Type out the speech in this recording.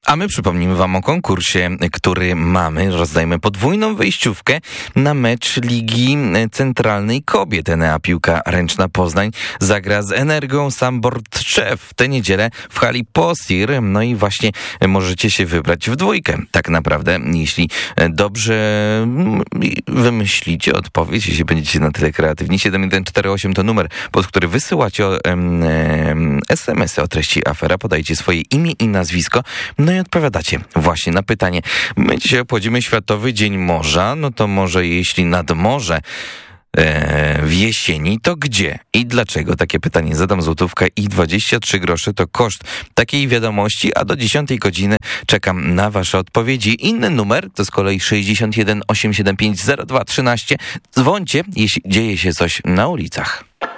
A my przypomnimy wam o konkursie, który mamy. Rozdajemy podwójną wejściówkę na mecz Ligi Centralnej Kobiet. Enea Piłka Ręczna Poznań zagra z Energą Sambor Tczew w tę niedzielę w hali Posir. No i właśnie możecie się wybrać w dwójkę. Tak naprawdę, jeśli dobrze wymyślicie odpowiedź, jeśli będziecie na tyle kreatywni. 7148 to numer, pod który wysyłacie SMS-y o treści afera. Podajcie swoje imię i nazwisko. No i odpowiadacie właśnie na pytanie. My dzisiaj obchodzimy Światowy Dzień Morza. No to może jeśli nad morze w jesieni, to gdzie i dlaczego? Takie pytanie zadam. Złotówka i 23 grosze to koszt takiej wiadomości, a do 10 godziny czekam na wasze odpowiedzi. Inny numer to z kolei 61 875 02 13. Dzwońcie, jeśli dzieje się coś na ulicach.